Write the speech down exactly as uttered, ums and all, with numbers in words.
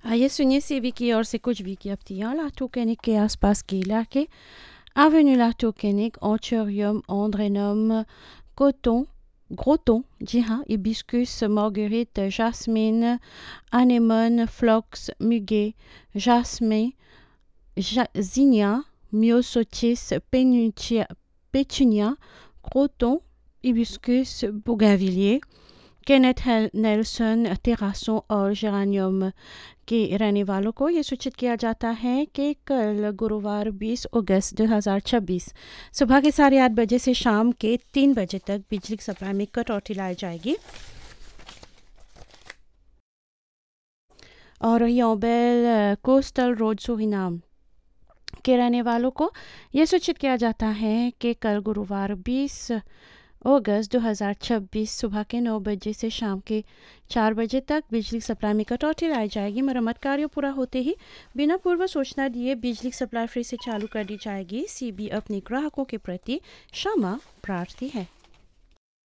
आइए सुनिए सीबी की ओर से कुछ विज्ञप्तियाँ लाटू कैनिक के आसपास के इलाके Avenue Lato Koenig, Anthurium, Andrénum, Coton, Groton, जी हाँ, hibiscus, marguerite, jasmine, anémone, phlox, muguet, jasmin, ja- zinnia, myosotis, pénutia- pétunia, croton, hibiscus, bougainvillier, Kenneth Hel- Nelson, terrasson और geranium के रहने वालों को ये सूचित किया जाता है कि कल गुरुवार बीस अगस्त दो हज़ार छब्बीस सुबह के साढ़े आठ बजे से शाम के तीन बजे तक बिजली सप्लाई में कटौती लाई जाएगी और योबेल कोस्टल रोड सुरिनाम के रहने वालों को ये सूचित किया जाता है कि कल गुरुवार बीस अगस्त दो हज़ार छब्बीस सुबह के नौ बजे से शाम के चार बजे तक बिजली सप्लाई में कटौती लाई जाएगी। मरम्मत कार्य पूरा होते ही बिना पूर्व सूचना दिए बिजली सप्लाई फिर से चालू कर दी जाएगी। सीबी अपने ग्राहकों के प्रति क्षमा प्रार्थी है।